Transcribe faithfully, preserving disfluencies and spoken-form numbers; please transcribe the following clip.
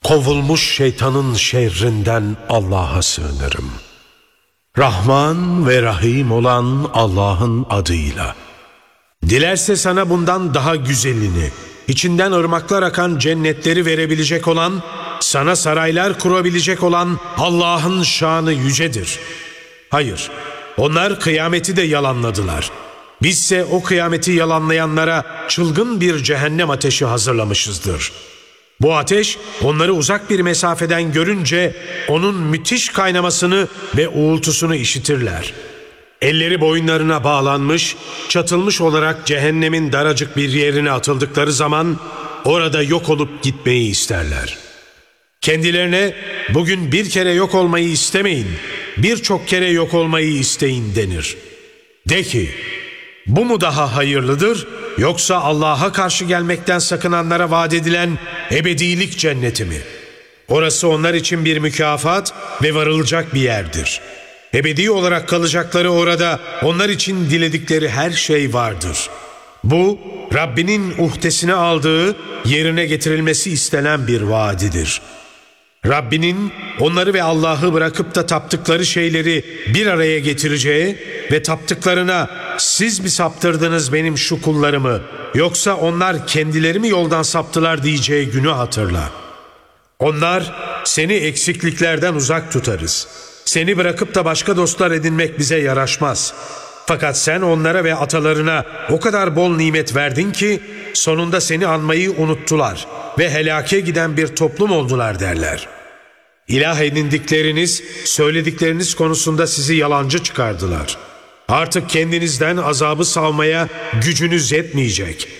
Kovulmuş şeytanın şerrinden Allah'a sığınırım. Rahman ve Rahim olan Allah'ın adıyla. Dilerse sana bundan daha güzelini, içinden ırmaklar akan cennetleri verebilecek olan, sana saraylar kurabilecek olan Allah'ın şanı yücedir. Hayır, onlar kıyameti de yalanladılar. Bizse o kıyameti yalanlayanlara çılgın bir cehennem ateşi hazırlamışızdır. Bu ateş onları uzak bir mesafeden görünce onun müthiş kaynamasını ve uğultusunu işitirler. Elleri boyunlarına bağlanmış, çatılmış olarak cehennemin daracık bir yerine atıldıkları zaman orada yok olup gitmeyi isterler. Kendilerine bugün bir kere yok olmayı istemeyin, birçok kere yok olmayı isteyin denir. De ki, bu mu daha hayırlıdır, yoksa Allah'a karşı gelmekten sakınanlara vaat edilen ebedilik cenneti mi? Orası onlar için bir mükafat ve varılacak bir yerdir. Ebedi olarak kalacakları orada onlar için diledikleri her şey vardır. Bu, Rabbinin uhdesine aldığı, yerine getirilmesi istenen bir vaadidir. Rabbinin onları ve Allah'ı bırakıp da taptıkları şeyleri bir araya getireceği ve taptıklarına siz mi saptırdınız benim şu kullarımı, yoksa onlar kendileri mi yoldan saptılar diyeceği günü hatırla. Onlar seni eksikliklerden uzak tutarız. Seni bırakıp da başka dostlar edinmek bize yaraşmaz. Fakat sen onlara ve atalarına o kadar bol nimet verdin ki sonunda seni anmayı unuttular ve helake giden bir toplum oldular derler. İlah edindikleriniz, söyledikleriniz konusunda sizi yalancı çıkardılar. Artık kendinizden azabı savmaya gücünüz yetmeyecek.